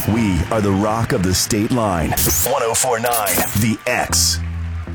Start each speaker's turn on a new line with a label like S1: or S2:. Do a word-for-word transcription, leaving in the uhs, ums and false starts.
S1: We are the rock of the state line. ten forty-nine The X.